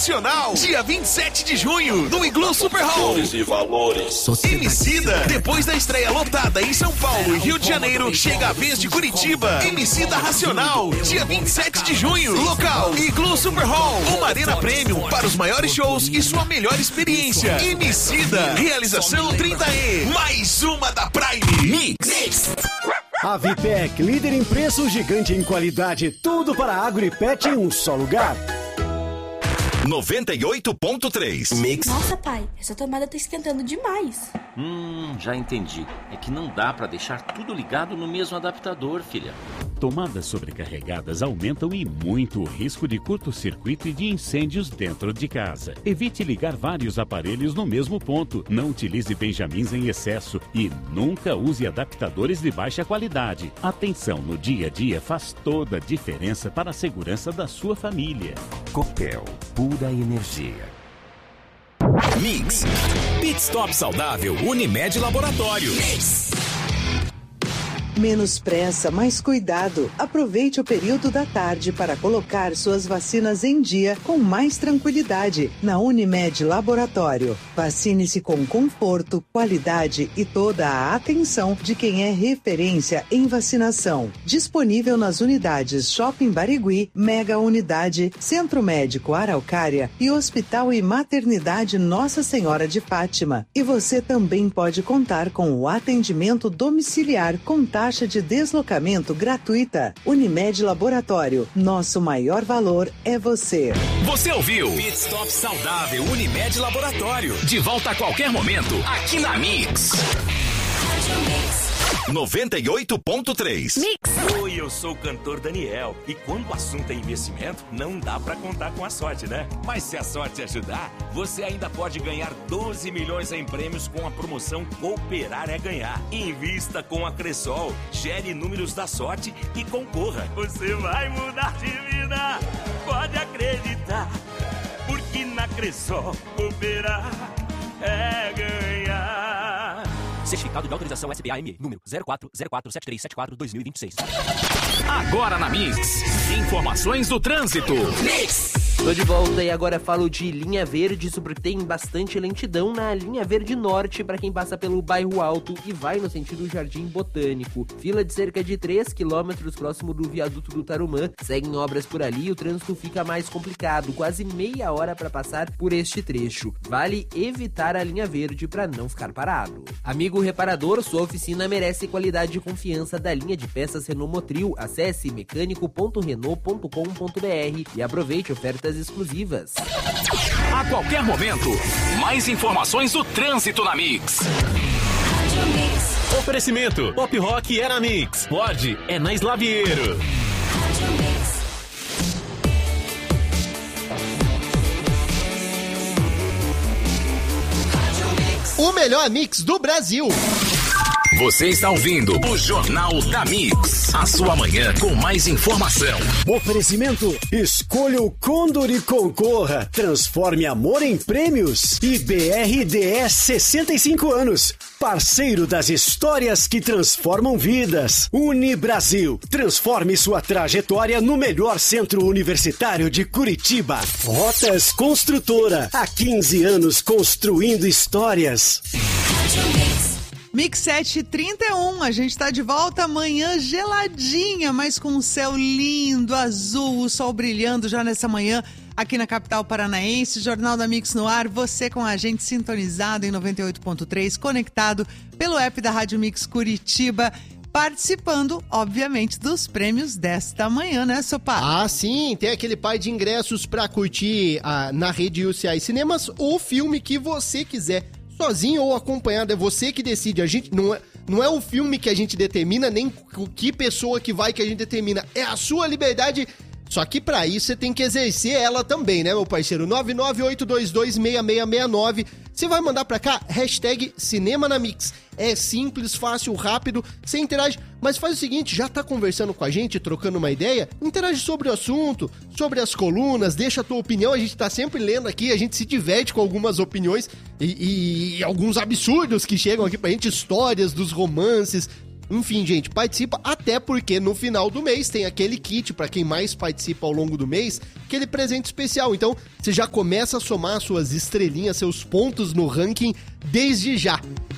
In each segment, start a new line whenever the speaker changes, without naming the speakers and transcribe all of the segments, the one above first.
Racional, dia 27 de junho, no Iglu Super Hall.
E valores.
Emicida, depois da estreia lotada em São Paulo e Rio de Janeiro, chega a vez de Curitiba. Emicida Racional, dia 27 de junho, local Iglu Super Hall, uma arena premium para os maiores shows e sua melhor experiência. Emicida, realização 30E, mais uma da Prime Mix.
A Vipec, líder em preço, gigante em qualidade, tudo para agro e pet em um só lugar.
98.3 Mix.
Nossa, pai, essa tomada tá esquentando demais.
Já entendi. É que não dá pra deixar tudo ligado no mesmo adaptador, filha.
Tomadas sobrecarregadas aumentam e muito o risco de curto-circuito e de incêndios dentro de casa. Evite ligar vários aparelhos no mesmo ponto. Não utilize benjamins em excesso e nunca use adaptadores de baixa qualidade. Atenção no dia a dia faz toda a diferença para a segurança da sua família.
Copel, pura energia.
Mix. Pit Stop Saudável, Unimed Laboratório. Mix.
Menos pressa, mais cuidado. Aproveite o período da tarde para colocar suas vacinas em dia com mais tranquilidade na Unimed Laboratório. Vacine-se com conforto, qualidade e toda a atenção de quem é referência em vacinação. Disponível nas unidades Shopping Barigui, Mega Unidade, Centro Médico Araucária e Hospital e Maternidade Nossa Senhora de Fátima. E você também pode contar com o atendimento domiciliar com taxa de deslocamento gratuita. Unimed Laboratório. Nosso maior valor é você.
Você ouviu? Pit Stop Saudável Unimed Laboratório. De volta a qualquer momento, aqui na Mix. 98.3
Mix. Oi, eu sou o cantor Daniel. E quando o assunto é investimento, não dá pra contar com a sorte, né? Mas se a sorte ajudar, você ainda pode ganhar 12 milhões em prêmios com a promoção Cooperar é Ganhar. Invista com a Cressol, gere números da sorte e concorra. Você vai mudar de vida, pode acreditar. Porque na Cressol, cooperar é ganhar.
Certificado de autorização SBAM, número 04047374-2026.
Agora na Mix, informações do trânsito. Mix.
Tô de volta e agora falo de linha verde, porque tem bastante lentidão na linha verde norte para quem passa pelo Bairro Alto e vai no sentido Jardim Botânico. Fila de cerca de 3 quilômetros próximo do viaduto do Tarumã. Seguem obras por ali e o trânsito fica mais complicado, quase meia hora para passar por este trecho. Vale evitar a linha verde para não ficar parado. Amigo reparador, sua oficina merece qualidade e confiança da linha de peças Renault Motril. Acesse mecânico.renault.com.br e aproveite ofertas exclusivas.
A qualquer momento, mais informações do trânsito na Mix.
Oferecimento Pop Rock é na Mix. Ford é na Slaviero.
O melhor mix do Brasil.
Você está ouvindo o Jornal da Mix. A sua manhã com mais informação.
Oferecimento: escolha o Condor e concorra. Transforme amor em prêmios. E BRDS 65 anos. Parceiro das histórias que transformam vidas. Unibrasil. Transforme sua trajetória no melhor centro universitário de Curitiba. Rotas Construtora. Há 15 anos construindo histórias.
Mix 7h31, a gente tá de volta amanhã geladinha, mas com o céu lindo, azul, o sol brilhando já nessa manhã aqui na capital paranaense. Jornal da Mix no ar, você com a gente sintonizado em 98.3, conectado pelo app da Rádio Mix Curitiba, participando, obviamente, dos prêmios desta manhã, né, seu pai?
Ah, sim, tem aquele par de ingressos pra curtir na rede UCI Cinemas o filme que você quiser. Sozinho ou acompanhado, é você que decide. A gente não é o filme que a gente determina, nem que pessoa que vai que a gente determina. É a sua liberdade. Só que pra isso você tem que exercer ela também, né, meu parceiro? 998226669. Você vai mandar pra cá, hashtag Cinema na Mix. É simples, fácil, rápido, você interage. Mas faz o seguinte, já tá conversando com a gente, trocando uma ideia? Interage sobre o assunto, sobre as colunas, deixa a tua opinião. A gente tá sempre lendo aqui, a gente se diverte com algumas opiniões e alguns absurdos que chegam aqui pra gente, histórias dos romances, Enfim, gente, participa, até porque no final do mês tem aquele kit para quem mais participa ao longo do mês, aquele presente especial. Então, você já começa a somar suas estrelinhas, seus pontos no ranking desde já.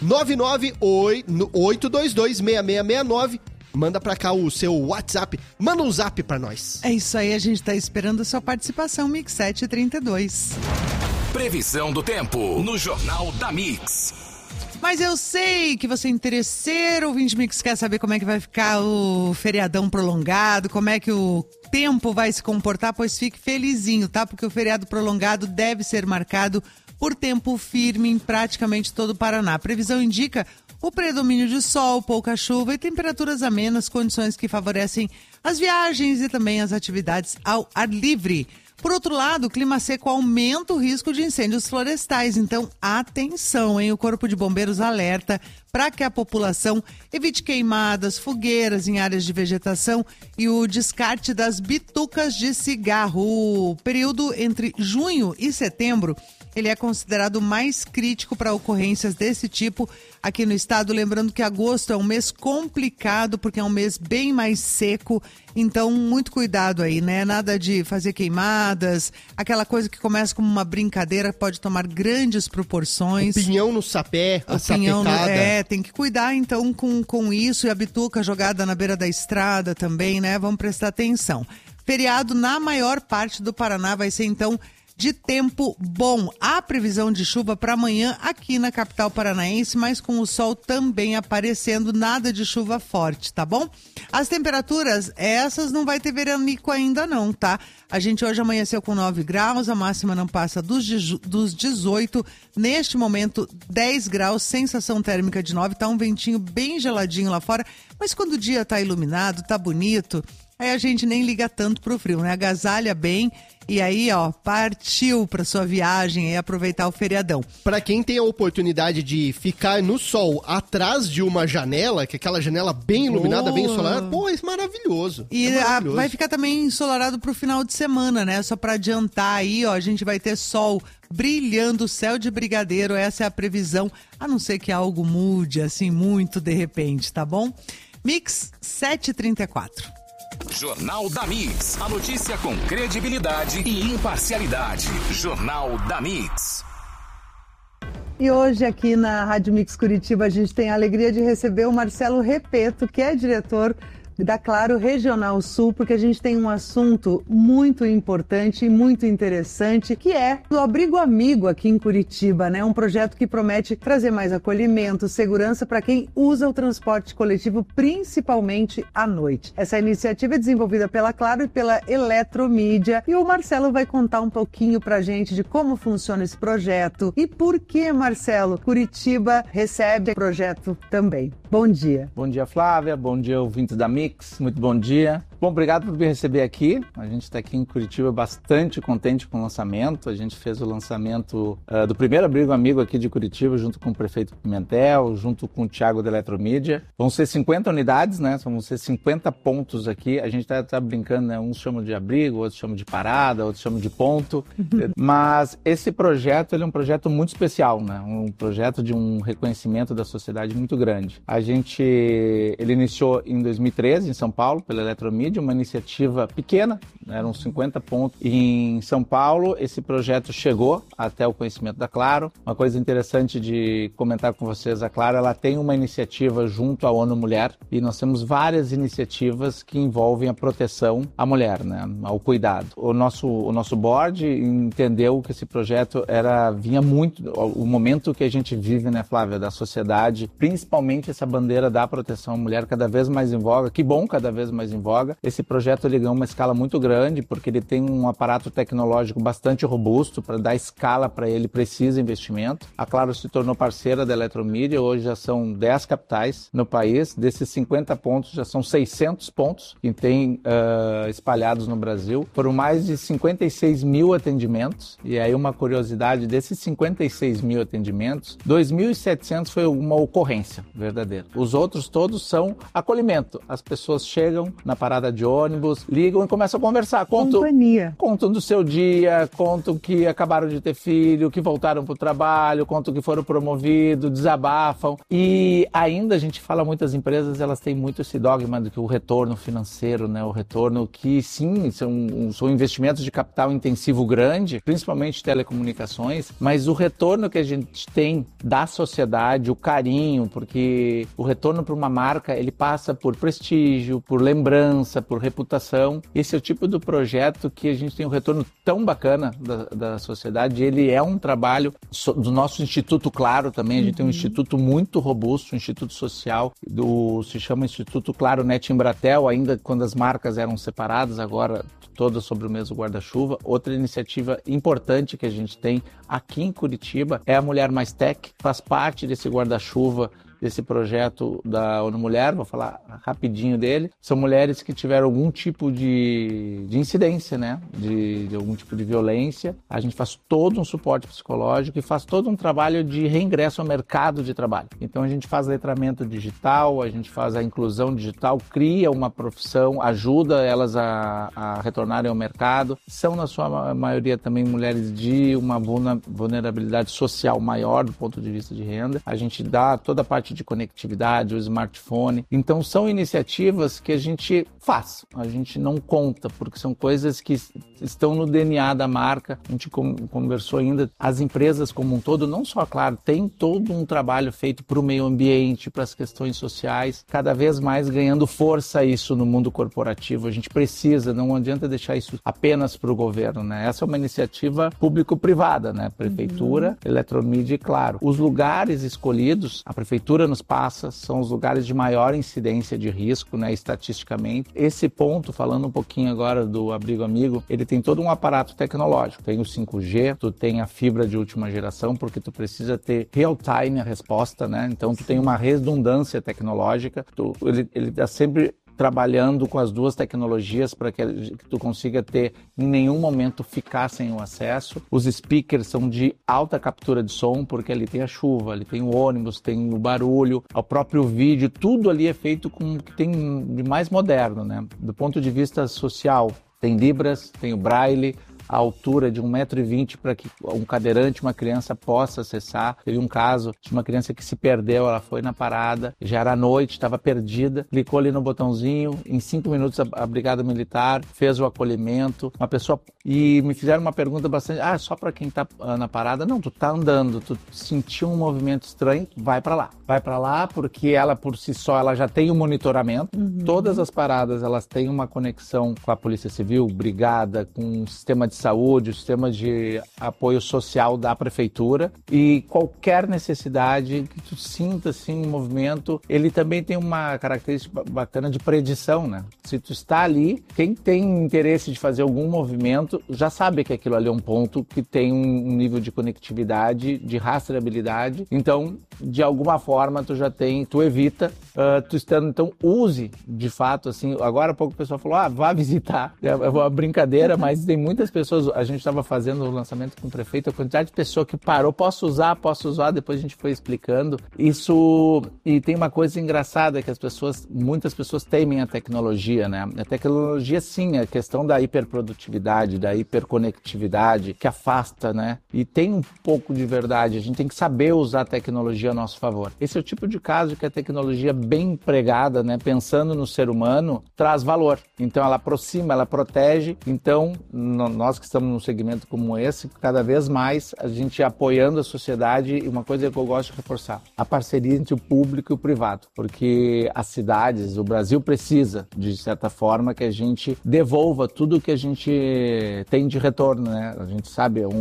998226669. Manda pra cá o seu WhatsApp. Manda um zap pra nós.
É isso aí, a gente tá esperando a sua participação, Mix 732.
Previsão do tempo no Jornal da Mix.
Mas eu sei que você é interesseiro, ouvinte Mix, quer saber como é que vai ficar o feriadão prolongado, como é que o tempo vai se comportar, pois fique felizinho, tá? Porque o feriado prolongado deve ser marcado por tempo firme em praticamente todo o Paraná. A previsão indica o predomínio de sol, pouca chuva e temperaturas amenas, condições que favorecem as viagens e também as atividades ao ar livre. Por outro lado, o clima seco aumenta o risco de incêndios florestais, então atenção, hein? O Corpo de Bombeiros alerta para que a população evite queimadas, fogueiras em áreas de vegetação e o descarte das bitucas de cigarro. O período entre junho e setembro, ele é considerado mais crítico para ocorrências desse tipo aqui no estado. Lembrando que agosto é um mês complicado, porque é um mês bem mais seco. Então, muito cuidado aí, né? Nada de fazer queimadas, aquela coisa que começa como uma brincadeira, pode tomar grandes proporções.
O pinhão no sapé, a sapecada.
Tem que cuidar então com isso, e a bituca jogada na beira da estrada também, né? Vamos prestar atenção. Feriado na maior parte do Paraná vai ser então de tempo bom. Há previsão de chuva para amanhã aqui na capital paranaense, mas com o sol também aparecendo, nada de chuva forte, tá bom? As temperaturas, essas não vai ter veranico ainda não, tá? A gente hoje amanheceu com 9 graus, a máxima não passa dos 18. Neste momento, 10 graus, sensação térmica de 9, tá um ventinho bem geladinho lá fora, mas quando o dia tá iluminado, tá bonito, aí a gente nem liga tanto pro frio, né? Agasalha bem e aí, ó, partiu pra sua viagem e aproveitar o feriadão.
Pra quem tem a oportunidade de ficar no sol atrás de uma janela, que é aquela janela bem iluminada, bem ensolarada, pô, é maravilhoso.
E vai ficar também ensolarado pro final de semana, né? Só pra adiantar aí, ó, a gente vai ter sol brilhando, céu de brigadeiro, essa é a previsão, a não ser que algo mude, assim, muito de repente, tá bom? Mix 734.
Jornal da Mix. A notícia com credibilidade e imparcialidade. Jornal da Mix.
E hoje aqui na Rádio Mix Curitiba a gente tem a alegria de receber o Marcelo Repeto, que é diretor da Claro Regional Sul, porque a gente tem um assunto muito importante e muito interessante, que é o Abrigo Amigo aqui em Curitiba, né? Um projeto que promete trazer mais acolhimento, segurança para quem usa o transporte coletivo, principalmente à noite. Essa iniciativa é desenvolvida pela Claro e pela Eletromídia, e o Marcelo vai contar um pouquinho pra gente de como funciona esse projeto e por que, Marcelo, Curitiba recebe o projeto também. Bom dia.
Bom dia, Flávia. Bom dia, ouvintes da Mix. Muito bom dia. Bom, obrigado por me receber aqui. A gente está aqui em Curitiba bastante contente com o lançamento. A gente fez o lançamento do primeiro Abrigo Amigo aqui de Curitiba, junto com o prefeito Pimentel, junto com o Thiago da Eletromídia. Vão ser 50 unidades, né? Vão ser 50 pontos aqui. A gente tá brincando, né? Uns chamam de abrigo, outros chamam de parada, outros chamam de ponto. Mas esse projeto, ele é um projeto muito especial, né? Um projeto de um reconhecimento da sociedade muito grande. Ele iniciou em 2013, em São Paulo, pela Eletromídia, uma iniciativa pequena, eram 50 pontos. Em São Paulo, esse projeto chegou até o conhecimento da Claro. Uma coisa interessante de comentar com vocês, a Claro, ela tem uma iniciativa junto à ONU Mulher, e nós temos várias iniciativas que envolvem a proteção à mulher, né, ao cuidado. O nosso board entendeu que esse projeto vinha muito, o momento que a gente vive, né, Flávia, da sociedade, principalmente essa bandeira da proteção à mulher cada vez mais em voga, que bom, cada vez mais em voga. Esse projeto ele ganhou uma escala muito grande, porque ele tem um aparato tecnológico bastante robusto, para dar escala para ele precisa investimento. A Claro se tornou parceira da Eletromídia, hoje já são 10 capitais no país, desses 50 pontos já são 600 pontos que tem espalhados no Brasil, foram mais de 56 mil atendimentos, e aí uma curiosidade, desses 56 mil atendimentos, 2.700 foi uma ocorrência verdadeira. Os outros todos são acolhimento. As pessoas chegam na parada parada de ônibus, ligam e começam a conversar. Contam do seu dia, contam que acabaram de ter filho, que voltaram pro trabalho, contam que foram promovidos, desabafam. E ainda a gente fala, muitas empresas, elas têm muito esse dogma de que o retorno financeiro, né? O retorno que, sim, são investimentos de capital intensivo grande, principalmente telecomunicações, mas o retorno que a gente tem da sociedade, o carinho, porque o retorno para uma marca, ele passa por prestígio, por lembrança, por reputação. Esse é o tipo do projeto que a gente tem um retorno tão bacana da sociedade. Ele é um trabalho do nosso Instituto Claro também. A gente tem um instituto muito robusto, um instituto social, se chama Instituto Claro Net Embratel, ainda quando as marcas eram separadas, agora todas sobre o mesmo guarda-chuva. Outra iniciativa importante que a gente tem aqui em Curitiba é a Mulher Mais Tech, faz parte desse guarda-chuva, desse projeto da ONU Mulher. Vou falar rapidinho dele. São mulheres que tiveram algum tipo de incidência, né? De algum tipo de violência. A gente faz todo um suporte psicológico e faz todo um trabalho de reingresso ao mercado de trabalho. Então a gente faz letramento digital, a gente faz a inclusão digital, cria uma profissão, ajuda elas a retornarem ao mercado. São, na sua maioria, também mulheres de uma vulnerabilidade social maior do ponto de vista de renda. A gente dá toda a parte de conectividade, o smartphone. Então são iniciativas que a gente faz, a gente não conta, porque são coisas que estão no DNA da marca. A gente conversou ainda, as empresas como um todo, não só, claro, tem todo um trabalho feito para o meio ambiente, para as questões sociais, cada vez mais ganhando força isso no mundo corporativo. A gente precisa, não adianta deixar isso apenas para o governo, né? Essa é uma iniciativa público-privada, né? Prefeitura, Eletromídia e Claro. Os lugares escolhidos, a prefeitura nos passa, são os lugares de maior incidência de risco, né, estatisticamente. Esse ponto, falando um pouquinho agora do Abrigo Amigo, ele tem todo um aparato tecnológico. Tem o 5G, tu tem a fibra de última geração, porque tu precisa ter real-time a resposta, né? Então tu tem uma redundância tecnológica. Ele está sempre trabalhando com as duas tecnologias para que tu consiga ter, em nenhum momento, ficar sem o acesso. Os speakers são de alta captura de som, porque ali tem a chuva, ali tem o ônibus, tem o barulho, o próprio vídeo, tudo ali é feito com o que tem de mais moderno, né? Do ponto de vista social, tem Libras, tem o Braille, a altura de 1,20 m para que um cadeirante, uma criança, possa acessar. Teve um caso de uma criança que se perdeu, ela foi na parada, já era noite, estava perdida, clicou ali no botãozinho, em 5 minutos a Brigada Militar fez o acolhimento, uma pessoa, e me fizeram uma pergunta bastante, só para quem está na parada? Não, tu tá andando, tu sentiu um movimento estranho, vai para lá, porque ela por si só, ela já tem um monitoramento, todas as paradas, elas têm uma conexão com a Polícia Civil, Brigada, com o sistema de saúde, o sistema de apoio social da prefeitura, e qualquer necessidade que tu sinta assim um movimento, ele também tem uma característica bacana de predição, né? Se tu está ali, quem tem interesse de fazer algum movimento já sabe que aquilo ali é um ponto que tem um nível de conectividade, de rastreabilidade, então de alguma forma tu evita, tu estando, então use de fato assim. Agora há pouco o pessoal falou, vá visitar, é uma brincadeira, mas tem muitas pessoas, a gente estava fazendo o lançamento com o prefeito, a quantidade de pessoa que parou, posso usar, depois a gente foi explicando isso. E tem uma coisa engraçada, que muitas pessoas temem a tecnologia, né? A tecnologia, sim, a questão da hiperprodutividade, da hiperconectividade, que afasta, né? E tem um pouco de verdade, a gente tem que saber usar a tecnologia a nosso favor. Esse é o tipo de caso que a tecnologia bem empregada, né, pensando no ser humano, traz valor. Então ela aproxima, ela protege. Então nós que estamos num segmento como esse, cada vez mais a gente apoiando a sociedade, e uma coisa que eu gosto de reforçar, a parceria entre o público e o privado, porque as cidades, o Brasil precisa, de certa forma, que a gente devolva tudo que a gente tem de retorno, né? A gente sabe, é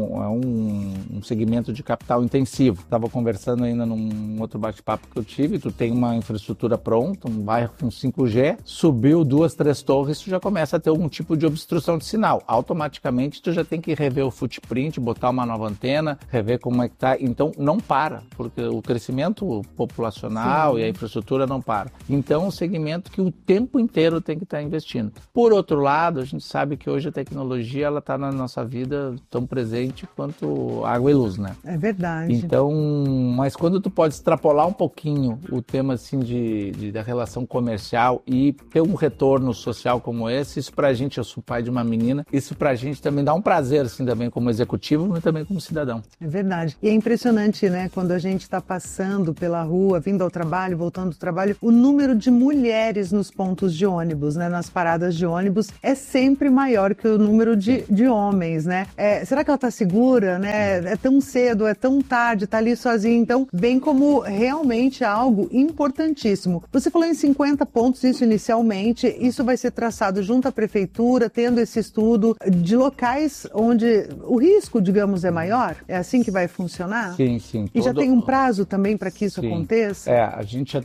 um segmento de capital intensivo. Estava conversando ainda num outro bate-papo que eu tive, tu tem uma infraestrutura pronta, um bairro com 5G, subiu 2, 3 torres, tu já começa a ter algum tipo de obstrução de sinal. Automaticamente automaticamente tu já tem que rever o footprint, botar uma nova antena, rever como é que tá. Então não para, porque o crescimento populacional e a infraestrutura não para. Então é um segmento que o tempo inteiro tem que estar investindo. Por outro lado, a gente sabe que hoje a tecnologia ela está na nossa vida tão presente quanto água e luz, né?
É verdade.
Então, mas quando tu pode extrapolar um pouquinho o tema assim da relação comercial e ter um retorno social como esse, isso pra gente, eu sou pai de uma menina, isso pra gente também dá um prazer assim também como executivo, mas também como cidadão.
É verdade. E é impressionante, né, quando a gente está passando pela rua, vindo ao trabalho, voltando do trabalho, o número de mulheres nos pontos de ônibus, né, nas paradas de ônibus, é sempre maior que o número de homens, né? Será que ela está segura, né? É tão cedo, é tão tarde, tá ali sozinha. Então, bem como realmente algo importantíssimo. Você falou em 50 pontos, isso inicialmente, isso vai ser traçado junto à prefeitura, tendo esse estudo de locais onde o risco, digamos, é maior? É assim que vai funcionar?
Sim, sim.
E já tem um prazo também para que isso aconteça?
A gente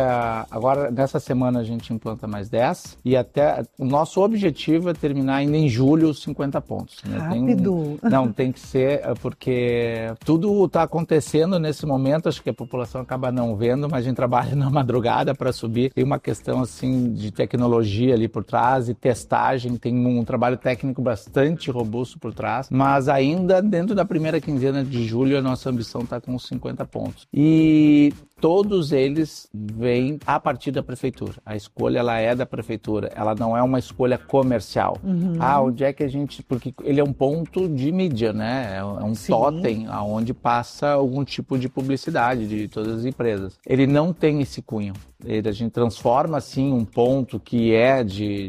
agora, nessa semana a gente implanta mais 10 e até o nosso objetivo é terminar ainda em julho os 50 pontos. Né?
Rápido!
Tem que ser, porque tudo está acontecendo nesse momento, acho que a população acaba não vendo, mas a gente trabalha na madrugada para subir. Tem uma questão assim de tecnologia ali por trás e testagem, tem um trabalho técnico bastante robusto por trás, mas ainda dentro da primeira quinzena de julho a nossa ambição está com os 50 pontos. E todos eles vêm a partir da prefeitura. A escolha ela é da prefeitura, ela não é uma escolha comercial. Onde é que a gente... Porque ele é um ponto de mídia, né? É um totem onde passa algum tipo de publicidade de todas as empresas. Ele não tem esse cunho. A gente transforma, sim, um ponto que é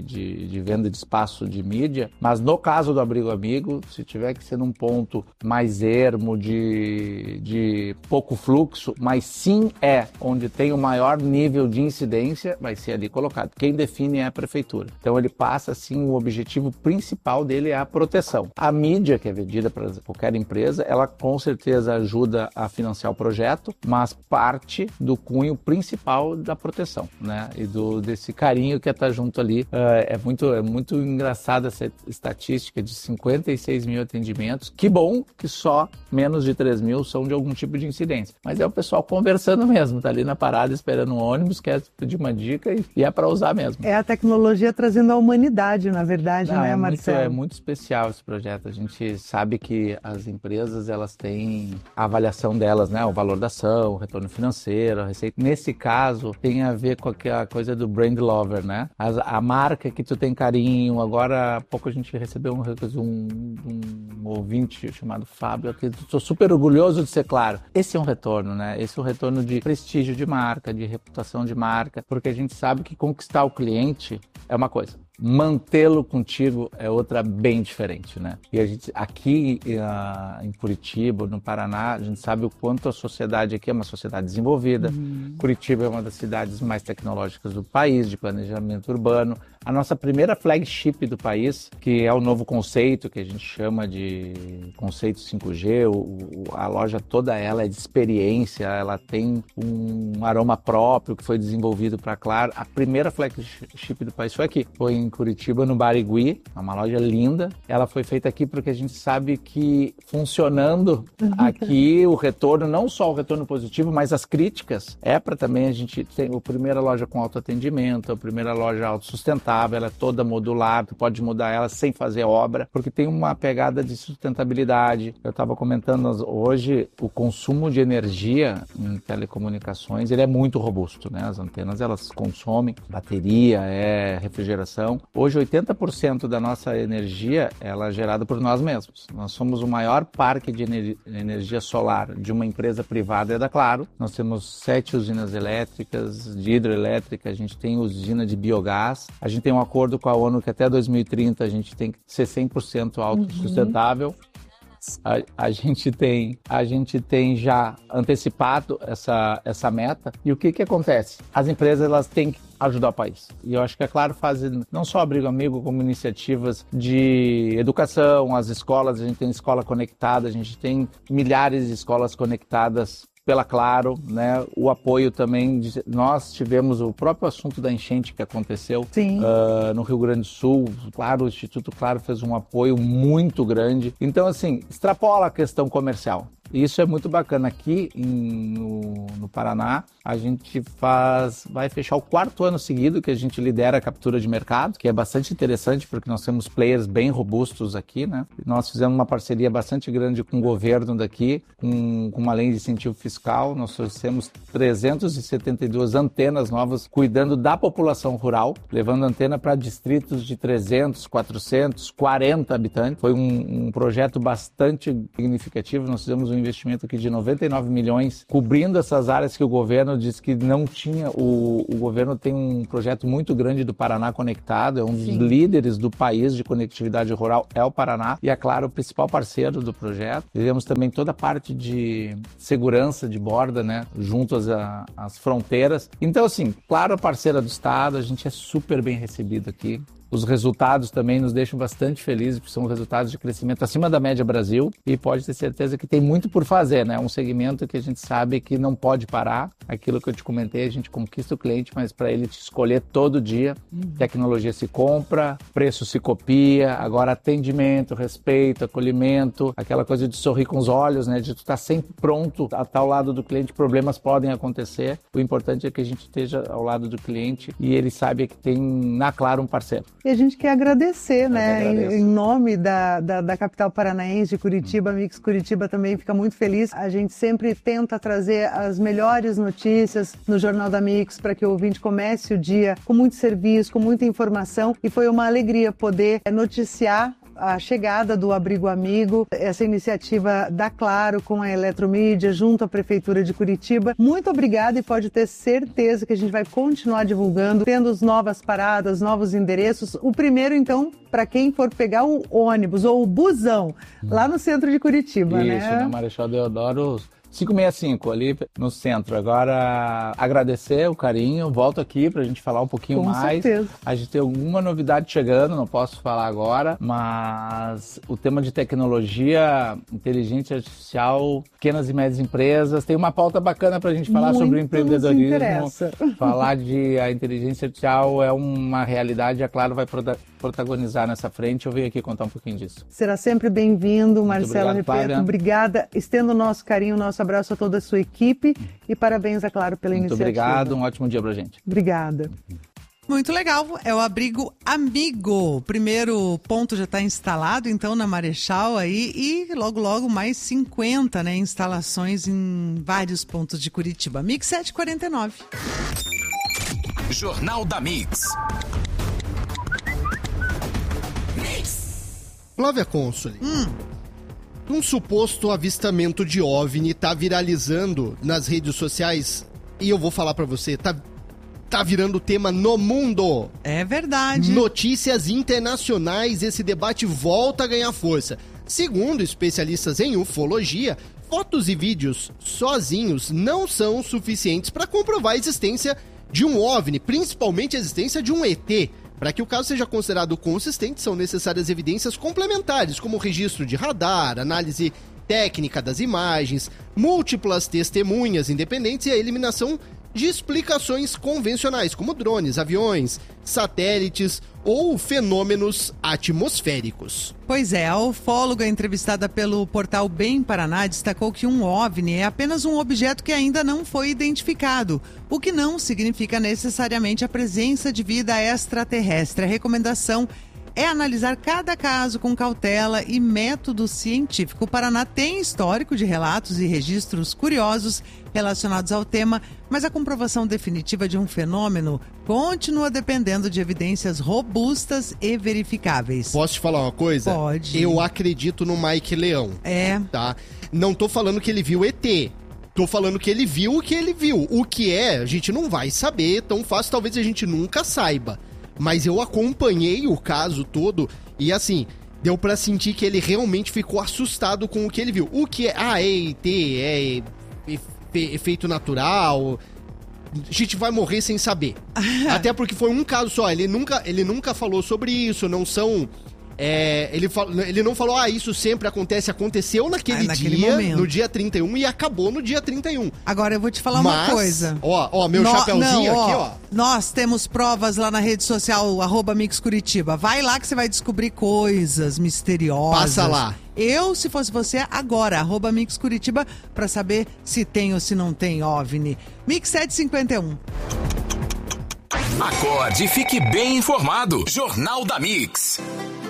de venda de espaço de mídia, mas no caso do Abrigo Amigo, se tiver que ser num ponto mais ermo, de pouco fluxo, mas sim onde tem o maior nível de incidência, vai ser ali colocado. Quem define é a prefeitura. Então ele passa, assim, o objetivo principal dele é a proteção. A mídia, que é vendida para qualquer empresa, ela com certeza ajuda a financiar o projeto, mas parte do cunho principal da proteção, né? E desse carinho que está junto ali. É muito engraçada essa estatística de 56 mil atendimentos. Que bom que só menos de 3 mil são de algum tipo de incidência. Mas é o pessoal conversando mesmo, tá ali na parada esperando um ônibus, quer pedir uma dica e é para usar mesmo.
É a tecnologia trazendo a humanidade, na verdade, né, Marcelo?
É muito especial esse projeto. A gente sabe que as empresas, elas têm a avaliação delas, né? O valor da ação, o retorno financeiro, a receita. Nesse caso, tem a ver com aquela coisa do brand lover, né? A marca que tu tem carinho. Agora, há pouco a gente recebeu um ouvinte chamado Fábio, que estou super orgulhoso de ser claro. Esse é um retorno, né? Esse é um retorno de prestígio de marca, de reputação de marca, porque a gente sabe que conquistar o cliente é uma coisa. Mantê-lo contigo é outra bem diferente, né? E a gente aqui em Curitiba, no Paraná, a gente sabe o quanto a sociedade aqui é uma sociedade desenvolvida. Curitiba é uma das cidades mais tecnológicas do país, de planejamento urbano. A nossa primeira flagship do país, que é o novo conceito, que a gente chama de conceito 5G, a loja toda ela é de experiência, ela tem um aroma próprio que foi desenvolvido para Claro. A primeira flagship do país foi aqui, foi em Curitiba, no Barigui, é uma loja linda. Ela foi feita aqui porque a gente sabe que funcionando aqui o retorno, não só o retorno positivo, mas as críticas, para também a gente tem a primeira loja com autoatendimento, a primeira loja autossustentável, ela é toda modular, tu pode mudar ela sem fazer obra, porque tem uma pegada de sustentabilidade. Eu estava comentando hoje, o consumo de energia em telecomunicações, ele é muito robusto, né? As antenas, elas consomem bateria, refrigeração. Hoje, 80% da nossa energia ela é gerada por nós mesmos. Nós somos o maior parque de energia solar de uma empresa privada, é da Claro. Nós temos 7 usinas elétricas, de hidrelétrica, a gente tem usina de biogás. A gente tem um acordo com a ONU que até 2030 a gente tem que ser 100% autossustentável. A gente tem já antecipado essa meta. E o que acontece? As empresas elas têm que ajudar o país. E eu acho que, é claro, faz não só Abrigo Amigo, como iniciativas de educação, as escolas, a gente tem escola conectada, a gente tem milhares de escolas conectadas pela Claro, né? O apoio também, nós tivemos o próprio assunto da enchente que aconteceu no Rio Grande do Sul. Claro, o Instituto Claro fez um apoio muito grande. Então, assim, extrapola a questão comercial. Isso é muito bacana. Aqui no Paraná, a gente vai fechar o 4º ano seguido que a gente lidera a captura de mercado, que é bastante interessante porque nós temos players bem robustos aqui, né? Nós fizemos uma parceria bastante grande com o governo daqui, com uma lei de incentivo fiscal. Nós trouxemos 372 antenas novas cuidando da população rural, levando antena para distritos de 300, 400, 40 habitantes. Foi um projeto bastante significativo. Nós fizemos um investimento aqui de 99 milhões, cobrindo essas áreas que o governo disse que não tinha. O governo tem um projeto muito grande do Paraná Conectado, é um dos líderes do país de conectividade rural, é o Paraná, e é claro, o principal parceiro do projeto. Fizemos também toda a parte de segurança de borda, né, junto às fronteiras. Então, assim, claro, parceira do Estado, a gente é super bem recebido aqui. Os resultados também nos deixam bastante felizes, porque são resultados de crescimento acima da média Brasil, e pode ter certeza que tem muito por fazer, né? É um segmento que a gente sabe que não pode parar. Aquilo que eu te comentei, a gente conquista o cliente, mas para ele te escolher todo dia, tecnologia se compra, preço se copia, agora atendimento, respeito, acolhimento, aquela coisa de sorrir com os olhos, né? De tu estar sempre pronto a estar ao lado do cliente, problemas podem acontecer. O importante é que a gente esteja ao lado do cliente e ele saiba que tem na Claro um parceiro.
E a gente quer agradecer, né? Em nome da capital paranaense de Curitiba, a Mix Curitiba também fica muito feliz. A gente sempre tenta trazer as melhores notícias no Jornal da Mix para que o ouvinte comece o dia com muito serviço, com muita informação. E foi uma alegria poder noticiar a chegada do Abrigo Amigo, essa iniciativa da Claro com a Eletromídia junto à Prefeitura de Curitiba. Muito obrigada, e pode ter certeza que a gente vai continuar divulgando, tendo novas paradas, novos endereços. O primeiro, então, para quem for pegar o ônibus ou o busão lá no centro de Curitiba, né?
Isso, na Marechal Deodoro 565, ali no centro. Agora, agradecer o carinho, volto aqui pra gente falar um pouquinho mais. Com certeza. A gente tem alguma novidade chegando, não posso falar agora, mas o tema de tecnologia, inteligência artificial, pequenas e médias empresas, tem uma pauta bacana pra gente falar sobre o empreendedorismo. Falar de a inteligência artificial é uma realidade, a Claro vai protagonizar nessa frente. Eu venho aqui contar um pouquinho disso.
Será sempre bem-vindo, Marcelo Repeto. Obrigada. Estendo o nosso carinho, o nosso abraço a toda a sua equipe e parabéns, é claro, pela iniciativa.
Muito obrigado, um ótimo dia pra gente.
Obrigada. Muito legal, é o Abrigo Amigo. O primeiro ponto já está instalado, então, na Marechal aí, e logo mais 50, né, instalações em vários pontos de Curitiba. Mix 749.
Jornal da Mix.
Flávia Consoli. Um suposto avistamento de OVNI tá viralizando nas redes sociais e eu vou falar pra você, tá virando tema no mundo.
É verdade.
Notícias internacionais, esse debate volta a ganhar força. Segundo especialistas em ufologia, fotos e vídeos sozinhos não são suficientes para comprovar a existência de um OVNI, principalmente a existência de um ET. Para que o caso seja considerado consistente, são necessárias evidências complementares, como o registro de radar, análise técnica das imagens, múltiplas testemunhas independentes e a eliminação de explicações convencionais, como drones, aviões, satélites ou fenômenos atmosféricos.
Pois é, a ufóloga entrevistada pelo portal Bem Paraná destacou que um OVNI é apenas um objeto que ainda não foi identificado, o que não significa necessariamente a presença de vida extraterrestre. A recomendação é analisar cada caso com cautela e método científico. O Paraná tem histórico de relatos e registros curiosos relacionados ao tema, mas a comprovação definitiva de um fenômeno continua dependendo de evidências robustas e verificáveis.
Posso te falar uma coisa?
Pode.
Eu acredito no Mike Leão. Tá? Não tô falando que ele viu ET. Tô falando que ele viu o que ele viu. O que é, a gente não vai saber tão fácil, talvez a gente nunca saiba. Mas eu acompanhei o caso todo e, assim, deu pra sentir que ele realmente ficou assustado com o que ele viu. O que é? É ET, é efeito natural. A gente vai morrer sem saber. Até porque foi um caso só. Ele nunca falou sobre isso. Não são Ele não falou, isso sempre aconteceu naquele dia, momento. No dia 31 e acabou no dia 31.
Agora eu vou te falar uma coisa.
Meu chapeuzinho aqui, ó.
Nós temos provas lá na rede social, @MixCuritiba. Vai lá que você vai descobrir coisas misteriosas.
Passa lá.
Eu, se fosse você, agora, @MixCuritiba, pra saber se tem ou se não tem OVNI. Mix 751.
Acorde e fique bem informado. Jornal da Mix.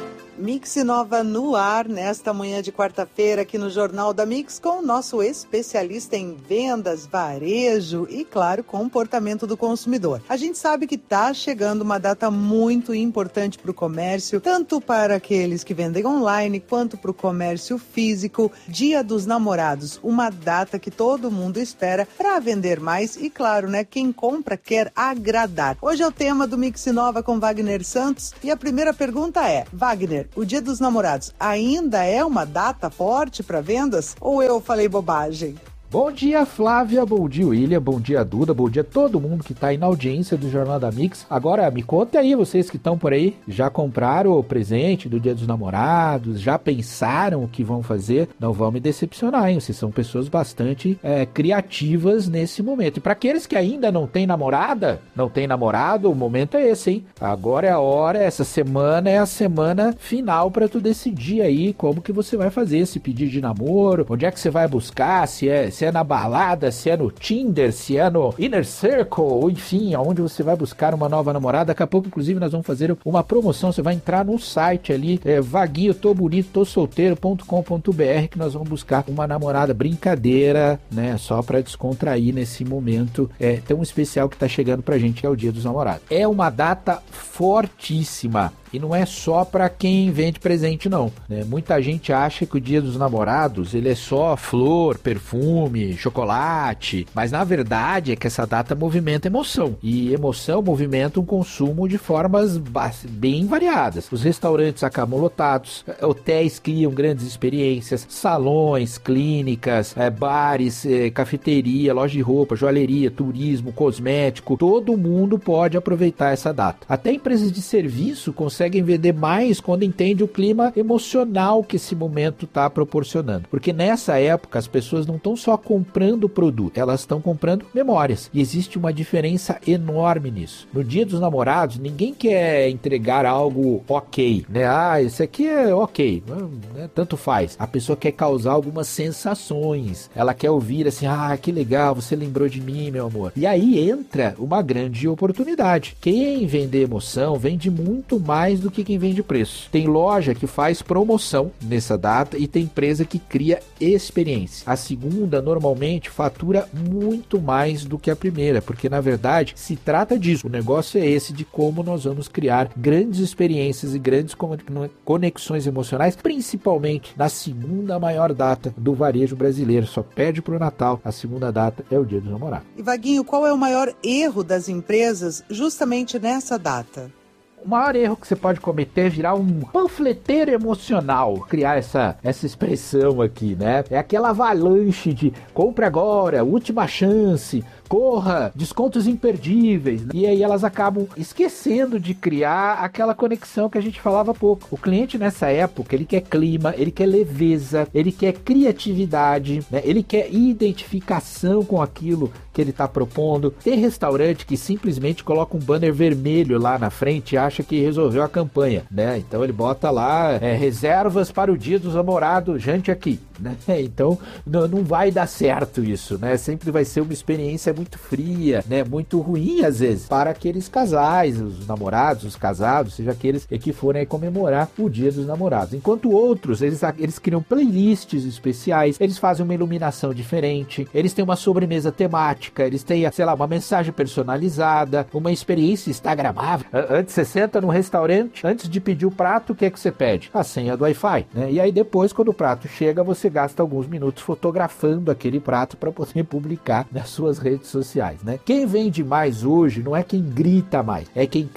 Mix Nova no ar, nesta manhã de quarta-feira, aqui no Jornal da Mix, com o nosso especialista em vendas, varejo e, claro, comportamento do consumidor. A gente sabe que está chegando uma data muito importante para o comércio, tanto para aqueles que vendem online, quanto para o comércio físico. Dia dos Namorados, uma data que todo mundo espera para vender mais e, claro, né, quem compra quer agradar. Hoje é o tema do Mix Nova com Wagner Santos e a primeira pergunta é, Wagner, o Dia dos Namorados ainda é uma data forte para vendas ou eu falei bobagem?
Bom dia, Flávia, bom dia, William, bom dia, Duda, bom dia a todo mundo que tá aí na audiência do Jornal da Mix. Agora, me conta aí, vocês que estão por aí, já compraram o presente do Dia dos Namorados, já pensaram o que vão fazer? Não vão me decepcionar, hein? Vocês são pessoas bastante criativas nesse momento. E para aqueles que ainda não têm namorada, não têm namorado, o momento é esse, hein? Agora é a hora, essa semana é a semana final para tu decidir aí como que você vai fazer esse pedido de namoro, onde é que você vai buscar, se é na balada, se é no Tinder, se é no Inner Circle, ou enfim, aonde você vai buscar uma nova namorada. Daqui a pouco, inclusive, nós vamos fazer uma promoção. Você vai entrar no site ali, Vaguinho, tô bonito, tô solteiro.com.br, que nós vamos buscar uma namorada. Brincadeira, né? Só pra descontrair nesse momento tão especial que tá chegando pra gente, que é o Dia dos Namorados. É uma data fortíssima. E não é só para quem vende presente, não, né? Muita gente acha que o Dia dos Namorados ele é só flor, perfume, chocolate, mas na verdade é que essa data movimenta emoção. E emoção movimenta um consumo de formas bem variadas. Os restaurantes acabam lotados, hotéis criam grandes experiências, salões, clínicas, bares, cafeteria, loja de roupa, joalheria, turismo, cosmético. Todo mundo pode aproveitar essa data. Até empresas de serviço conseguem vender mais quando entende o clima emocional que esse momento está proporcionando. Porque nessa época as pessoas não estão só comprando produto, elas estão comprando memórias. E existe uma diferença enorme nisso. No Dia dos Namorados, ninguém quer entregar algo ok, né? Esse aqui é ok, né? Tanto faz. A pessoa quer causar algumas sensações. Ela quer ouvir assim, que legal, você lembrou de mim, meu amor. E aí entra uma grande oportunidade. Quem vende emoção vende muito mais do que quem vende preço. Tem loja que faz promoção nessa data e tem empresa que cria experiência. A segunda normalmente fatura muito mais do que a primeira, porque na verdade se trata disso. O negócio é esse de como nós vamos criar grandes experiências e grandes conexões emocionais, principalmente na segunda maior data do varejo brasileiro. Só perde pro Natal. A segunda data é o Dia dos Namorados.
E Vaguinho, qual é o maior erro das empresas justamente nessa data?
O maior erro que você pode cometer é virar um panfleteiro emocional, criar essa expressão aqui, né? É aquela avalanche de compre agora, última chance, corra, descontos imperdíveis, né? E aí elas acabam esquecendo de criar aquela conexão que a gente falava há pouco. O cliente nessa época, ele quer clima, ele quer leveza, ele quer criatividade, né? Ele quer identificação com aquilo que ele está propondo. Tem restaurante que simplesmente coloca um banner vermelho lá na frente e acha que resolveu a campanha, né? Então ele bota lá reservas para o Dia dos Namorados, jante aqui, né? Então não vai dar certo isso, né? Sempre vai ser uma experiência muito fria, né? Muito ruim às vezes para aqueles casais, os namorados, os casados, seja aqueles que forem comemorar o Dia dos Namorados. Enquanto outros, eles criam playlists especiais, eles fazem uma iluminação diferente, eles têm uma sobremesa temática, eles têm, sei lá, uma mensagem personalizada, uma experiência instagramável. Antes você senta num restaurante, antes de pedir o prato, o que é que você pede? A senha do Wi-Fi, né? E aí depois, quando o prato chega, você gasta alguns minutos fotografando aquele prato para poder publicar nas suas redes sociais, né? Quem vende mais hoje não é quem grita mais, é quem cria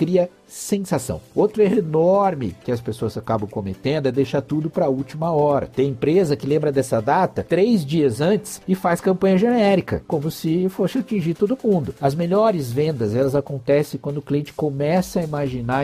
sensação. Outro erro enorme que as pessoas acabam cometendo é deixar tudo para a última hora. Tem empresa que lembra dessa data 3 dias antes e faz campanha genérica, como se fosse atingir todo mundo. As melhores vendas, elas acontecem quando o cliente começa a imaginar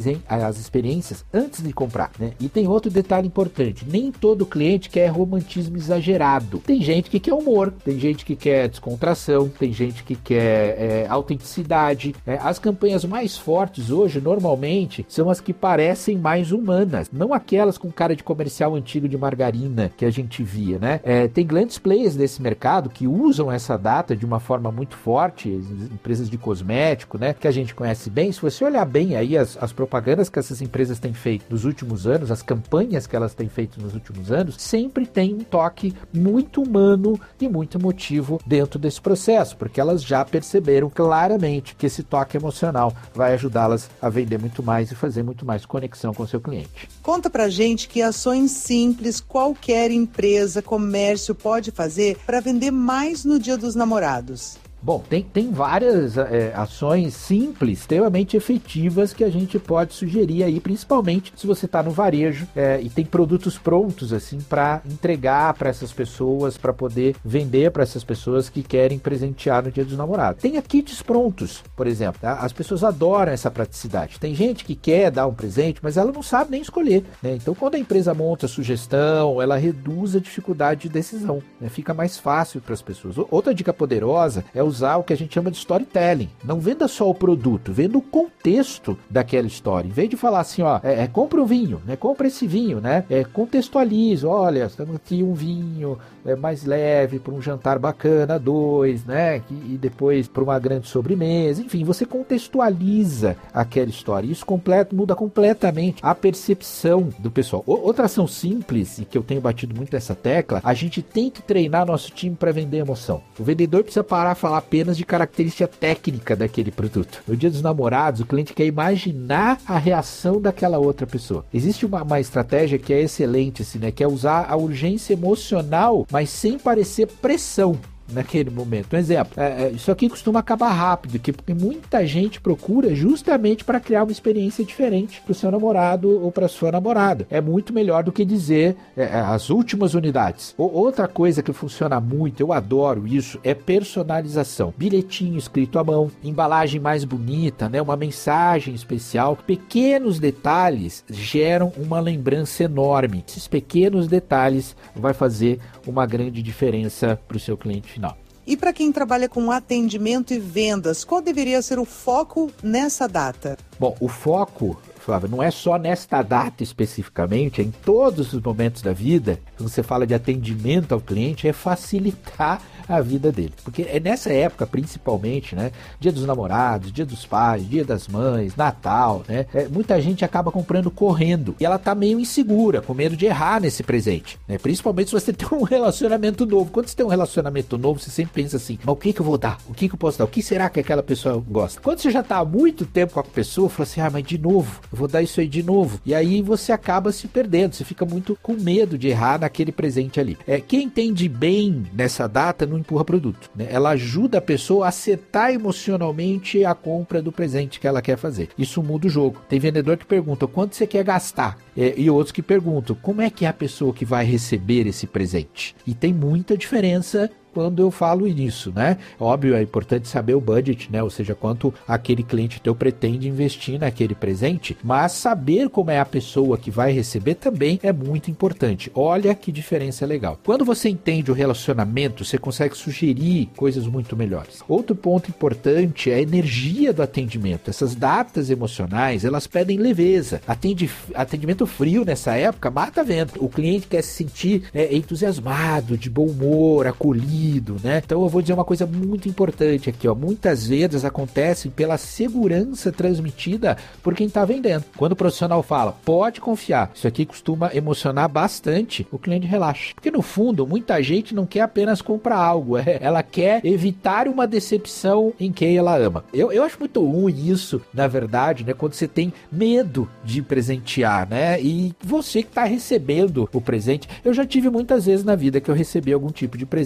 as experiências antes de comprar, né? E tem outro detalhe importante, nem todo cliente quer romantismo exagerado. Tem gente que quer humor, tem gente que quer descontração, tem gente que quer autenticidade. As campanhas mais fortes hoje, normalmente, são as que parecem mais humanas, não aquelas com cara de comercial antigo de margarina que a gente via, né? Tem grandes players desse mercado que usam essa data de uma forma muito forte, empresas de cosmético, né? Que a gente conhece bem. Se você olhar bem aí as propagandas que essas empresas têm feito nos últimos anos, as campanhas que elas têm feito nos últimos anos, sempre tem um toque muito humano e muito emotivo dentro desse processo, porque elas já perceberam claramente que esse toque emocional vai ajudá-las a vender muito mais e fazer muito mais conexão com o seu cliente.
Conta pra gente que ações simples qualquer empresa, comércio pode fazer para vender mais no Dia dos Namorados.
Bom, tem várias ações simples, extremamente efetivas que a gente pode sugerir aí, principalmente se você está no varejo e tem produtos prontos assim para entregar para essas pessoas, para poder vender para essas pessoas que querem presentear no Dia dos Namorados. Tem kits prontos, por exemplo, tá? As pessoas adoram essa praticidade. Tem gente que quer dar um presente, mas ela não sabe nem escolher, né? Então, quando a empresa monta a sugestão, ela reduz a dificuldade de decisão, né? Fica mais fácil para as pessoas. Outra dica poderosa é usar o que a gente chama de storytelling. Não venda só o produto, venda o contexto daquela história. Em vez de falar assim, ó, compra um vinho, né? Compra esse vinho, né? Contextualiza, olha, estamos aqui um vinho mais leve para um jantar bacana, 2, né? E depois para uma grande sobremesa. Enfim, você contextualiza aquela história. Isso muda completamente a percepção do pessoal. Outra ação simples, e que eu tenho batido muito nessa tecla, a gente tem que treinar nosso time para vender emoção. O vendedor precisa parar a falar apenas de característica técnica daquele produto. No Dia dos Namorados, o cliente quer imaginar a reação daquela outra pessoa. Existe uma estratégia que é excelente, assim, né? Que é usar a urgência emocional, mas sem parecer pressão naquele momento. Um exemplo, isso aqui costuma acabar rápido, porque muita gente procura justamente para criar uma experiência diferente para o seu namorado ou para a sua namorada. É muito melhor do que dizer as últimas unidades. Outra coisa que funciona muito, eu adoro isso, é personalização. Bilhetinho escrito à mão, embalagem mais bonita, né? Uma mensagem especial. Pequenos detalhes geram uma lembrança enorme. Esses pequenos detalhes vai fazer uma grande diferença para o seu cliente final.
E para quem trabalha com atendimento e vendas, qual deveria ser o foco nessa data?
Bom, o foco, Flávio, não é só nesta data especificamente, é em todos os momentos da vida. Quando você fala de atendimento ao cliente, é facilitar a vida dele. Porque é nessa época, principalmente, né? Dia dos Namorados, Dia dos Pais, Dia das Mães, Natal, né? Muita gente acaba comprando correndo e ela tá meio insegura, com medo de errar nesse presente, né? Principalmente se você tem um relacionamento novo. Quando você tem um relacionamento novo, você sempre pensa assim, mas o que eu vou dar? O que eu posso dar? O que será que aquela pessoa gosta? Quando você já tá há muito tempo com a pessoa, fala assim, mas de novo, eu vou dar isso aí de novo. E aí você acaba se perdendo, você fica muito com medo de errar naquele presente ali. Quem entende bem nessa data não empurra produto, né? Ela ajuda a pessoa a acertar emocionalmente a compra do presente que ela quer fazer. Isso muda o jogo. Tem vendedor que pergunta quanto você quer gastar, e outros que perguntam como é que é a pessoa que vai receber esse presente. E tem muita diferença quando eu falo nisso, né? Óbvio, é importante saber o budget, né? Ou seja, quanto aquele cliente teu pretende investir naquele presente, mas saber como é a pessoa que vai receber também é muito importante. Olha que diferença legal. Quando você entende o relacionamento, você consegue sugerir coisas muito melhores. Outro ponto importante é a energia do atendimento. Essas datas emocionais, elas pedem leveza. Atendimento frio nessa época mata vento. O cliente quer se sentir entusiasmado, de bom humor, acolhido, né? Então eu vou dizer uma coisa muito importante aqui, ó. Muitas vezes acontecem pela segurança transmitida por quem está vendendo. Quando o profissional fala, pode confiar, isso aqui costuma emocionar bastante, o cliente relaxa. Porque no fundo, muita gente não quer apenas comprar algo, ela quer evitar uma decepção em quem ela ama. Eu acho muito ruim isso, na verdade, né? Quando você tem medo de presentear, né? E você que está recebendo o presente, eu já tive muitas vezes na vida que eu recebi algum tipo de presente, não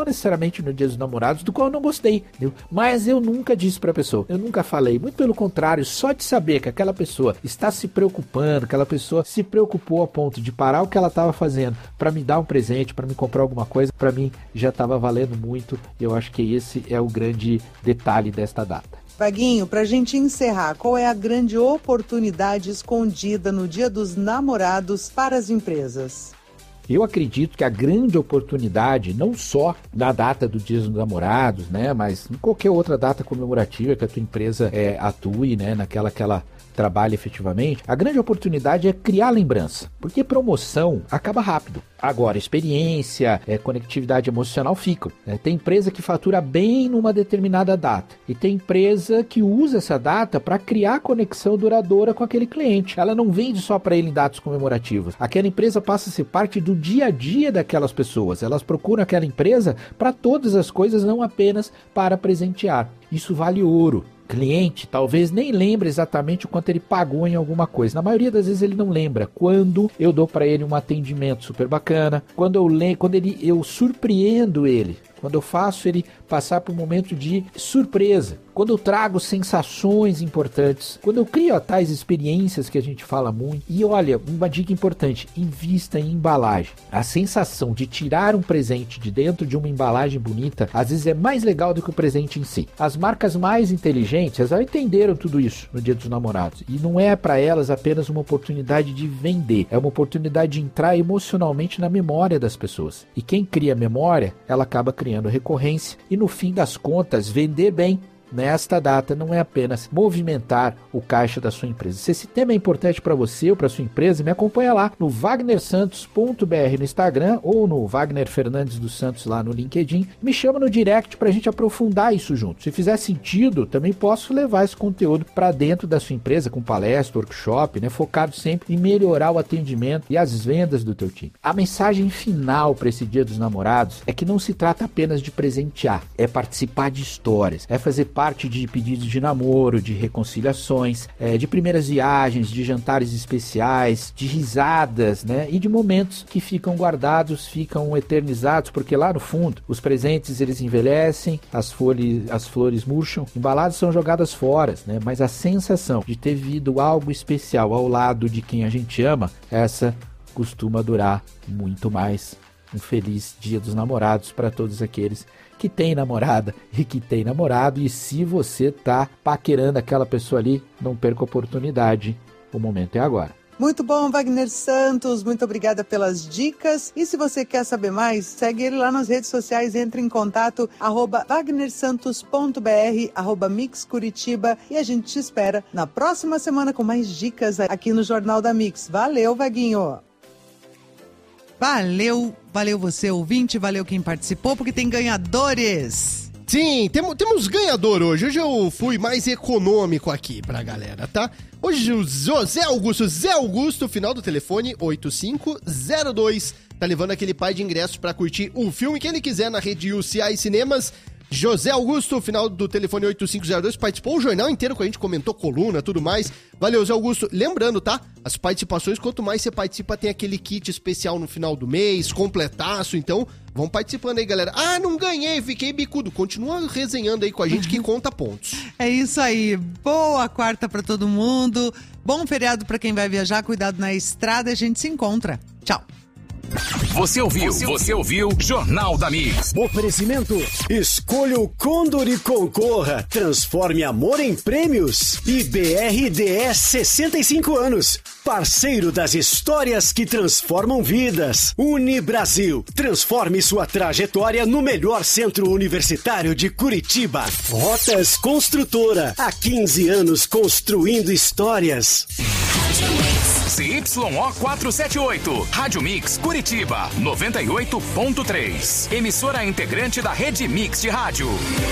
necessariamente no Dia dos Namorados, do qual eu não gostei, entendeu? Mas eu nunca disse pra pessoa, eu nunca falei, muito pelo contrário, só de saber que aquela pessoa está se preocupando, aquela pessoa se preocupou a ponto de parar o que ela estava fazendo pra me dar um presente, pra me comprar alguma coisa, pra mim já estava valendo muito. Eu acho que esse é o grande detalhe desta data.
Vaguinho, pra gente encerrar, qual é a grande oportunidade escondida no Dia dos Namorados para as empresas?
Eu acredito que a grande oportunidade, não só na data do Dia dos Namorados, né, mas em qualquer outra data comemorativa que a tua empresa atue, né, naquela que ela trabalha efetivamente, a grande oportunidade é criar lembrança, porque promoção acaba rápido. Agora, experiência, conectividade emocional ficam. Tem empresa que fatura bem numa determinada data e tem empresa que usa essa data para criar conexão duradoura com aquele cliente. Ela não vende só para ele em datas comemorativas. Aquela empresa passa a ser parte do dia a dia daquelas pessoas. Elas procuram aquela empresa para todas as coisas, não apenas para presentear. Isso vale ouro. Cliente talvez nem lembre exatamente o quanto ele pagou em alguma coisa. Na maioria das vezes ele não lembra. Quando eu dou para ele um atendimento super bacana, quando eu surpreendo ele, quando eu faço ele passar por um momento de surpresa, quando eu trago sensações importantes, quando eu crio tais experiências que a gente fala muito. E olha, uma dica importante, invista em embalagem. A sensação de tirar um presente de dentro de uma embalagem bonita, às vezes é mais legal do que o presente em si. As marcas mais inteligentes, elas entenderam tudo isso no Dia dos Namorados. E não é para elas apenas uma oportunidade de vender, é uma oportunidade de entrar emocionalmente na memória das pessoas. E quem cria memória, ela acaba criando recorrência e no fim das contas, vender bem nesta data não é apenas movimentar o caixa da sua empresa. Se esse tema é importante para você ou para sua empresa, me acompanha lá no wagnersantos.br no Instagram ou no Wagner Fernandes dos Santos lá no LinkedIn. Me chama no direct para a gente aprofundar isso junto. Se fizer sentido, também posso levar esse conteúdo para dentro da sua empresa com palestra, workshop, né, focado sempre em melhorar o atendimento e as vendas do teu time. A mensagem final para esse Dia dos Namorados é que não se trata apenas de presentear, é participar de histórias, é fazer parte de pedidos de namoro, de reconciliações, de primeiras viagens, de jantares especiais, de risadas, né? E de momentos que ficam guardados, ficam eternizados, porque lá no fundo os presentes eles envelhecem, as flores murcham, embaladas são jogadas fora, né? Mas a sensação de ter vivido algo especial ao lado de quem a gente ama, essa costuma durar muito mais. Um feliz Dia dos Namorados para todos aqueles que tem namorada e que tem namorado. E se você tá paquerando aquela pessoa ali, não perca a oportunidade. O momento é agora.
Muito bom, Wagner Santos. Muito obrigada pelas dicas. E se você quer saber mais, segue ele lá nas redes sociais. Entre em contato, @wagnersantos.br, @mixcuritiba. E a gente te espera na próxima semana com mais dicas aqui no Jornal da Mix. Valeu, Vaguinho.
Valeu você, ouvinte, valeu quem participou, porque tem ganhadores.
Sim, temos ganhador hoje. Hoje eu fui mais econômico aqui pra galera, tá? Hoje o Zé Augusto, final do telefone 8502, tá levando aquele par de ingressos pra curtir o filme que ele quiser na rede UCI Cinemas. José Augusto, final do telefone 8502, participou o jornal inteiro com a gente, comentou coluna, tudo mais. Valeu, Zé Augusto. Lembrando, tá? As participações, quanto mais você participa, tem aquele kit especial no final do mês, completaço, então vão participando aí, galera. Ah, não ganhei, fiquei bicudo. Continua resenhando aí com a gente que conta pontos.
É isso aí. Boa quarta pra todo mundo. Bom feriado pra quem vai viajar. Cuidado na estrada. A gente se encontra. Tchau.
Você ouviu Jornal da Mix.
Oferecimento. Escolha o Condor e concorra. Transforme amor em prêmios. E BRDS 65 anos. Parceiro das histórias que transformam vidas. Unibrasil. Transforme sua trajetória no melhor centro universitário de Curitiba. Rotas Construtora. Há 15 anos construindo histórias.
CYO 478. Rádio Mix Curitiba 98.3. Emissora integrante da Rede Mix de Rádio.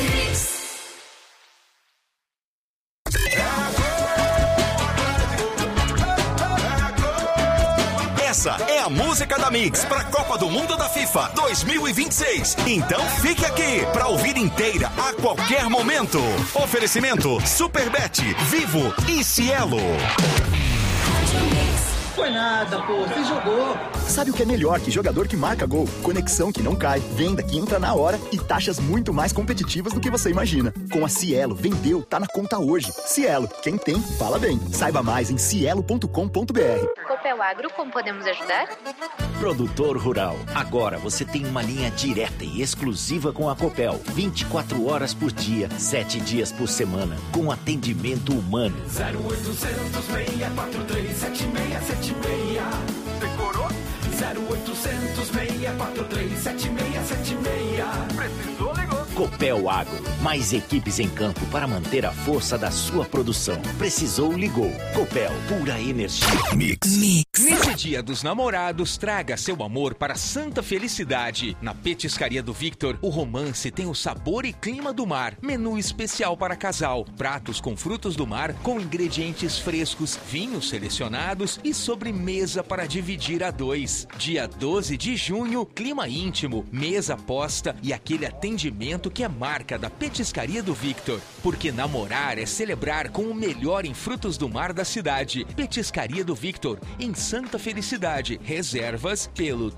Essa é a música da Mix para a Copa do Mundo da FIFA 2026. Então fique aqui para ouvir inteira a qualquer momento. Oferecimento Superbet, Vivo e Cielo.
Foi nada, pô. Você jogou.
Sabe o que é melhor que jogador que marca gol? Conexão que não cai, venda que entra na hora e taxas muito mais competitivas do que você imagina. Com a Cielo, vendeu, tá na conta hoje. Cielo, quem tem, fala bem. Saiba mais em cielo.com.br.
Copel Agro, como podemos ajudar?
Produtor rural, agora você tem uma linha direta e exclusiva com a Copel. 24 horas por dia, 7 dias por semana, com atendimento humano.
0800 643 7676. Decorou? 0800 643 7676. Precisou, ligou.
Copel Agro, mais equipes em campo para manter a força da sua produção. Precisou, ligou. Copel, pura energia.
Mix. Nesse Dia dos Namorados, traga seu amor para Santa Felicidade. Na Petiscaria do Victor, o romance tem o sabor e clima do mar. Menu especial para casal, pratos com frutos do mar, com ingredientes frescos, vinhos selecionados e sobremesa para dividir a dois. Dia 12 de junho, clima íntimo, mesa posta e aquele atendimento que é marca da Petiscaria do Victor. Porque namorar é celebrar com o melhor em frutos do mar da cidade. Petiscaria do Victor, em Santa Felicidade. Reservas pelo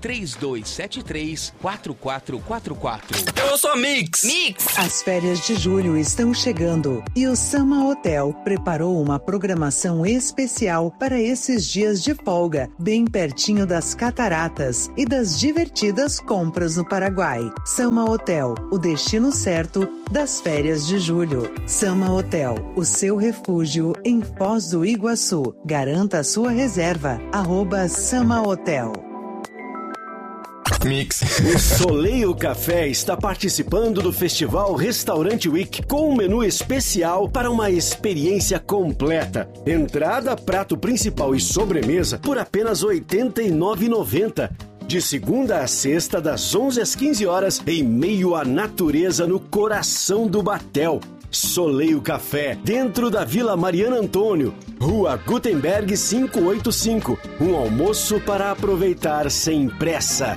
3273-4444.
Eu sou a Mix.
As férias de julho estão chegando e o Sama Hotel preparou uma programação especial para esses dias de folga, bem pertinho das cataratas e das divertidas compras no Paraguai. Sama Hotel, o destino certo das férias de julho. Sama Hotel, o seu refúgio em Foz do Iguaçu. Garanta a sua reserva. @Sama Hotel.
Mix. O Soleil Café está participando do Festival Restaurante Week com um menu especial para uma experiência completa. Entrada, prato principal e sobremesa por apenas R$ 89,90. De segunda a sexta, das 11 às 15 horas, em meio à natureza no coração do Batel. Soleil Café, dentro da Vila Mariana Antônio, Rua Gutenberg 585. Um almoço para aproveitar sem pressa.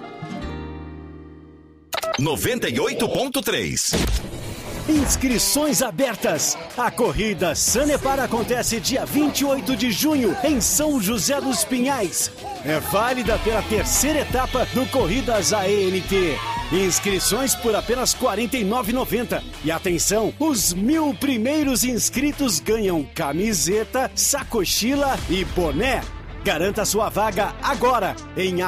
98.3.
Inscrições abertas. A corrida Sanepar acontece dia 28 de junho em São José dos Pinhais. É válida pela terceira etapa do Corridas ANT. Inscrições por apenas R$ 49,90. E atenção, os 1.000 primeiros inscritos ganham camiseta, sacochila e boné. Garanta sua vaga agora em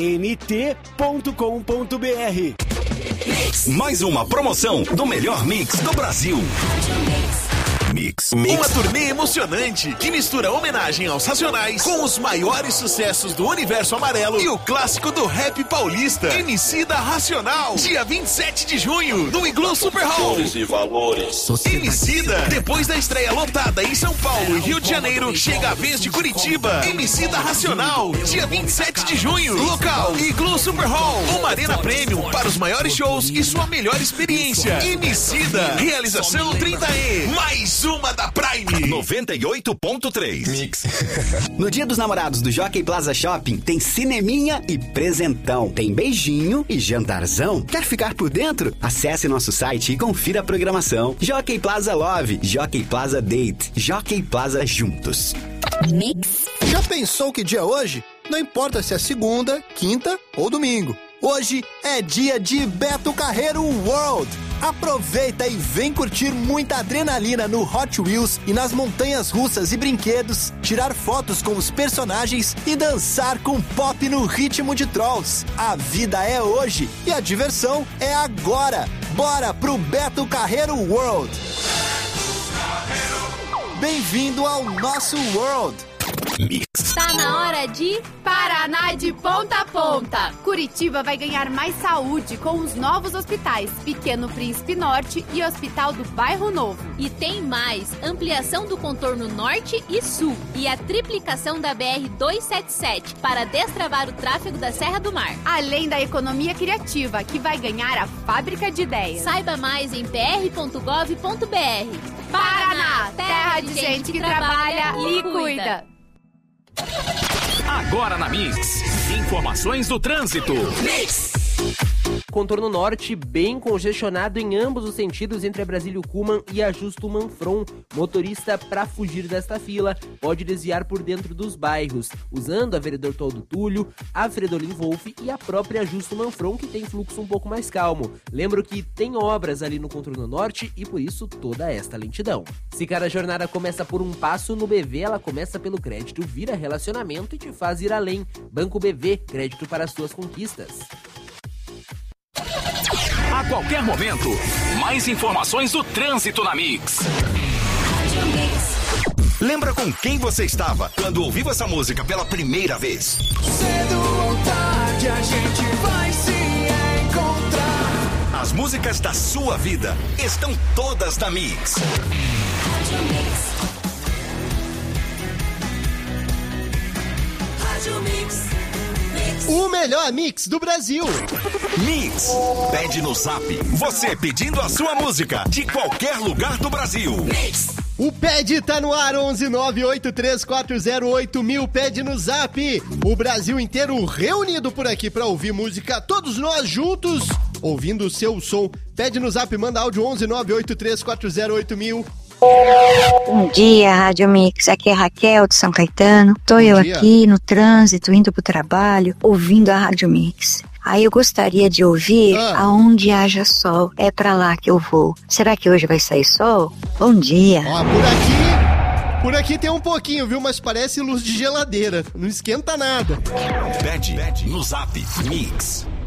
aent.com.br.
Mais uma promoção do melhor mix do Brasil. Mix.
Uma turnê emocionante que mistura homenagem aos Racionais com os maiores sucessos do Universo Amarelo e o clássico do rap paulista, Emicida Racional, dia 27 de junho, no Iglu Super Hall.
E valores.
Emicida, depois da estreia lotada em São Paulo e Rio de Janeiro, chega a vez de Curitiba. Emicida Racional, dia 27 de junho, local Iglu Super Hall, uma arena premium para os maiores shows e sua melhor experiência. Emicida, realização 30E, mais uma da Prime.
98.3.
Mix. No Dia dos Namorados do Jockey Plaza Shopping tem cineminha e presentão. Tem beijinho e jantarzão. Quer ficar por dentro? Acesse nosso site e confira a programação. Jockey Plaza Love, Jockey Plaza Date, Jockey Plaza Juntos.
Mix.
Já pensou que dia é hoje? Não importa se é segunda, quinta ou domingo. Hoje é dia de Beto Carreiro World. Aproveita e vem curtir muita adrenalina no Hot Wheels e nas montanhas russas e brinquedos, tirar fotos com os personagens e dançar com pop no ritmo de Trolls. A vida é hoje e a diversão é agora. Bora pro Beto Carreiro World. Bem-vindo ao nosso World.
Mix.
Tá na hora de Paraná de ponta a ponta. Curitiba vai ganhar mais saúde com os novos hospitais Pequeno Príncipe Norte e Hospital do Bairro Novo.
E tem mais, ampliação do contorno norte e sul e a triplicação da BR-277 para destravar o tráfego da Serra do Mar.
Além da economia criativa, que vai ganhar a fábrica de ideias.
Saiba mais em pr.gov.br.
Paraná, terra de gente que trabalha e cuida.
Agora na Mix, informações do trânsito.
Mix.
Contorno Norte bem congestionado em ambos os sentidos entre a Brasílio Cuman e a Justo Manfron. Motorista, para fugir desta fila, pode desviar por dentro dos bairros, usando a Vereador Todo Túlio, a Fredolin Wolff e a própria Justo Manfron, que tem fluxo um pouco mais calmo. Lembro que tem obras ali no Contorno Norte e por isso toda esta lentidão. Se cada jornada começa por um passo, no BV ela começa pelo crédito, vira relacionamento e te faz ir além. Banco BV, crédito para as suas conquistas.
A qualquer momento, mais informações do trânsito na Mix. Lembra com quem você estava quando ouviu essa música pela primeira vez?
Cedo ou tarde a gente vai se encontrar.
As músicas da sua vida estão todas na Mix.
Rádio Mix. Rádio Mix.
O melhor mix do Brasil.
Mix. Pede no Zap. Você pedindo a sua música de qualquer lugar do Brasil. Mix.
O Pede tá no ar, 11983408000, Pede no Zap. O Brasil inteiro reunido por aqui pra ouvir música, todos nós juntos, ouvindo o seu som. Pede no Zap, manda áudio 11983408000.
Bom dia, Rádio Mix. Aqui é Raquel de São Caetano. Tô eu aqui no trânsito, indo pro trabalho, ouvindo a Rádio Mix. Aí eu gostaria de ouvir Aonde Haja Sol. É pra lá que eu vou. Será que hoje vai sair sol? Bom dia.
Ó, por aqui tem um pouquinho, viu? Mas parece luz de geladeira. Não esquenta nada.
Pede no Zap. Mix.